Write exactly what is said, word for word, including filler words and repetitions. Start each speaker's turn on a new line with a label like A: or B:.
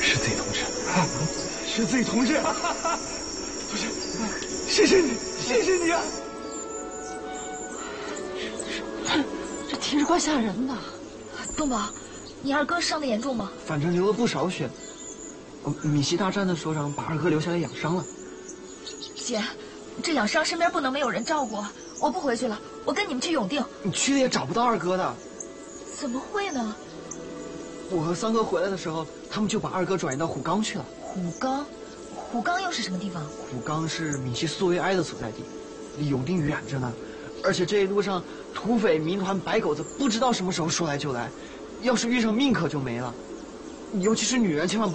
A: 是自己同志，是自己同志，同志，谢谢你，谢谢你啊！
B: 这听着怪吓人的。东宝，你二哥伤得严重吗？
C: 反正流了不少血。米西大战的所长把二哥留下来养伤了。
B: 姐，这养伤身边不能没有人照顾，我不回去了，我跟你们去永定。
C: 你去了也找不到二哥的。
B: 怎么会呢？
C: 我和三哥回来的时候，他们就把二哥转移到虎冈去了。
B: 虎冈，虎冈又是什么地方？
C: 虎冈是米西苏维埃的所在地，离永定远着呢。而且这一路上，土匪、民团、白狗子不知道什么时候说来就来，要是遇上命可就没了。尤其是女人，千万不。